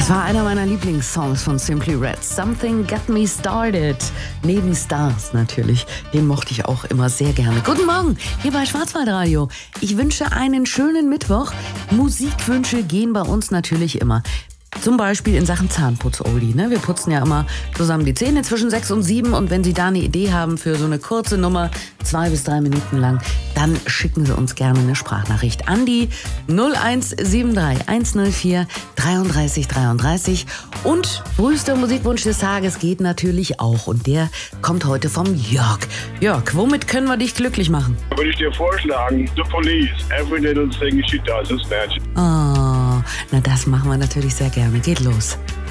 Das war einer meiner Lieblingssongs von Simply Red. Something Got Me Started. Neben Stars natürlich. Den mochte ich auch immer sehr gerne. Guten Morgen, hier bei Schwarzwaldradio. Ich wünsche einen schönen Mittwoch. Musikwünsche gehen bei uns natürlich immer. Zum Beispiel in Sachen Zahnputz-Oldie. Ne? Wir putzen ja immer zusammen die Zähne zwischen 6 und 7. Und wenn Sie da eine Idee haben für so eine kurze Nummer, 2 bis 3 Minuten lang, dann schicken Sie uns gerne eine Sprachnachricht an die 0173 104 33 33. Und frühester Musikwunsch des Tages geht natürlich auch. Und der kommt heute vom Jörg. Jörg, womit können wir dich glücklich machen? Würde ich dir vorschlagen, The Police, Every Little Thing She Does Is Magic. Oh, na das machen wir natürlich sehr gerne. Geht los.